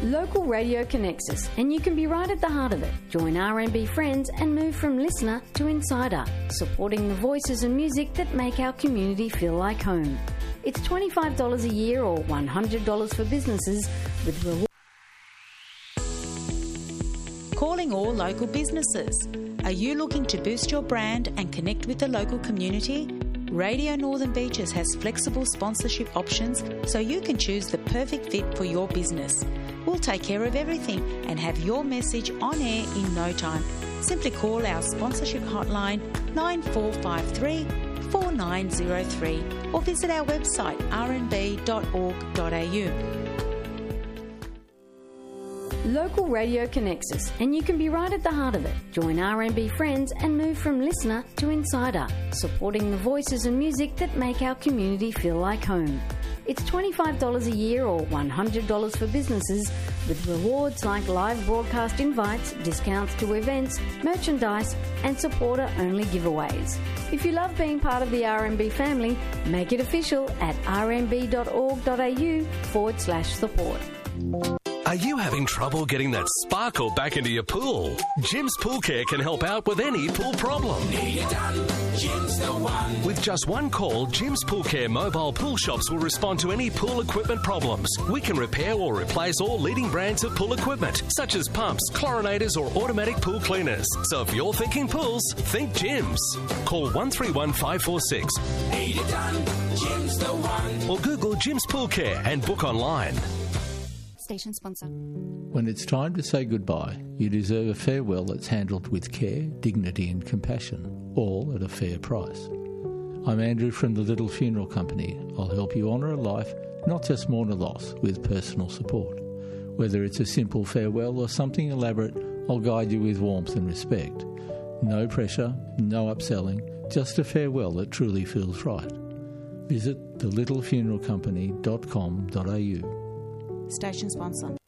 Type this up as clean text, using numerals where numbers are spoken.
Local radio connects us, and you can be right at the heart of it. Join RMB Friends and move from listener to insider, supporting the voices and music that make our community feel like home. It's $25 a year or $100 for businesses with rewards. Calling all local businesses. Are you looking to boost your brand and connect with the local community? Radio Northern Beaches has flexible sponsorship options so you can choose the perfect fit for your business. We'll take care of everything and have your message on air in no time. Simply call our sponsorship hotline 9453 4903 or visit our website rnb.org.au. Local radio connects us, and you can be right at the heart of it. Join RMB Friends and move from listener to insider, supporting the voices and music that make our community feel like home. It's $25 a year or $100 for businesses with rewards like live broadcast invites, discounts to events, merchandise and supporter-only giveaways. If you love being part of the RMB family, make it official at rmb.org.au/support. Are you having trouble getting that sparkle back into your pool? Jim's Pool Care can help out with any pool problem. Need it done, Jim's the one. With just one call, Jim's Pool Care mobile pool shops will respond to any pool equipment problems. We can repair or replace all leading brands of pool equipment, such as pumps, chlorinators or automatic pool cleaners. So if you're thinking pools, think Jim's. Call 131 546. Need it done, Jim's the one. Or Google Jim's Pool Care and book online. Station sponsor. When it's time to say goodbye, you deserve a farewell that's handled with care, dignity and compassion, all at a fair price. I'm Andrew from the Little Funeral Company. I'll help you honour a life, not just mourn a loss, with personal support. Whether it's a simple farewell or something elaborate, I'll guide you with warmth and respect. No pressure, no upselling, just a farewell that truly feels right. Visit thelittlefuneralcompany.com.au. Station sponsor.